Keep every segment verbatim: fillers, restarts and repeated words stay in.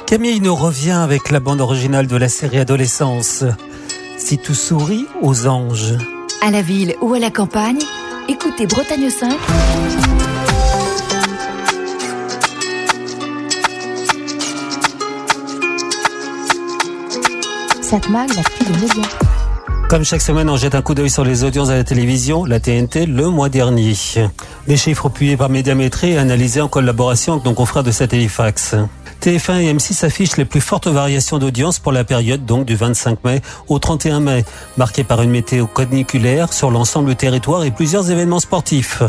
Camille nous revient avec la bande originale de la série Adolescence. Si tout sourit aux anges. À la ville ou à la campagne, écoutez Bretagne cinq. Satmag, l'actu des médias. Comme chaque semaine, on jette un coup d'œil sur les audiences à la télévision, la T N T, le mois dernier. Les chiffres publiés par Médiamétrie et analysés en collaboration avec nos confrères de Satellifax. T F un et M six affichent les plus fortes variations d'audience pour la période donc du vingt-cinq mai au trente et un mai, marquée par une météo caniculaire sur l'ensemble du territoire et plusieurs événements sportifs.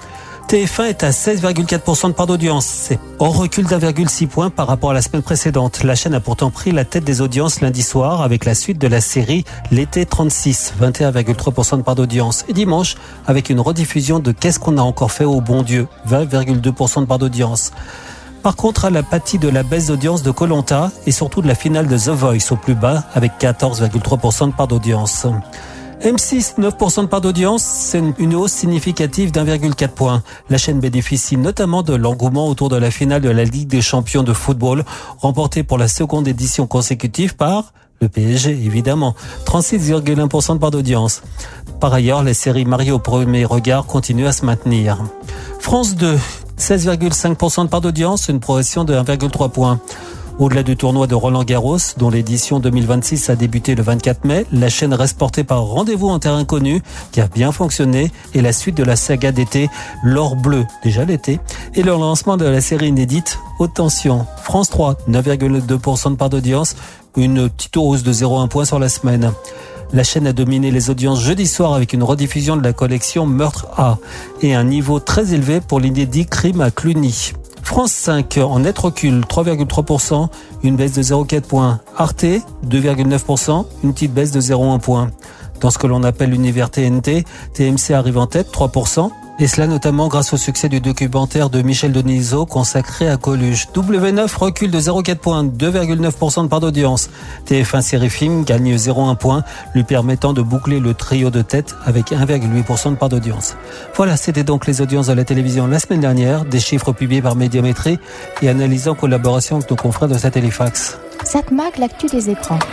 T F un est à seize virgule quatre pour cent de part d'audience. C'est en recul d'un virgule six point par rapport à la semaine précédente. La chaîne a pourtant pris la tête des audiences lundi soir avec la suite de la série L'été trente-six, vingt et un virgule trois pour cent de part d'audience. Et dimanche, avec une rediffusion de Qu'est-ce qu'on a encore fait au bon Dieu, vingt virgule deux pour cent de part d'audience. Par contre, elle a pâti de la baisse d'audience de Koh-Lanta et surtout de la finale de The Voice au plus bas avec quatorze virgule trois pour cent de part d'audience. M six, neuf pour cent de part d'audience, c'est une hausse significative d'un virgule quatre point. La chaîne bénéficie notamment de l'engouement autour de la finale de la Ligue des champions de football, remportée pour la seconde édition consécutive par le P S G, évidemment. trente-six virgule un pour cent de part d'audience. Par ailleurs, la série Mario au premier regard continue à se maintenir. France deux, seize virgule cinq pour cent de part d'audience, une progression de un virgule trois point. Au-delà du tournoi de Roland-Garros, dont l'édition deux mille vingt-six a débuté le vingt-quatre mai, la chaîne reste portée par Rendez-vous en terrain connu, qui a bien fonctionné, et la suite de la saga d'été, L'Or Bleu, déjà l'été, et le lancement de la série inédite, Haute Tension. France trois, neuf virgule deux pour cent de part d'audience, une petite hausse de zéro virgule un point sur la semaine. La chaîne a dominé les audiences jeudi soir avec une rediffusion de la collection Meurtre A et un niveau très élevé pour l'inédit Crime à Cluny. France cinq, en net recul, trois virgule trois pour cent, une baisse de zéro virgule quatre point. Arte, deux virgule neuf pour cent, une petite baisse de zéro virgule un point. Dans ce que l'on appelle l'univers T N T, T M C arrive en tête, trois pour cent. Et cela notamment grâce au succès du documentaire de Michel Denisot consacré à Coluche. W neuf recule de zéro virgule quatre point, deux virgule neuf pour cent de part d'audience. T F un série film gagne zéro virgule un point, lui permettant de boucler le trio de tête avec un virgule huit pour cent de part d'audience. Voilà, c'était donc les audiences de la télévision la semaine dernière, des chiffres publiés par Médiamétrie et analysés en collaboration avec nos confrères de Satellifax. Satmag, l'actu des écrans.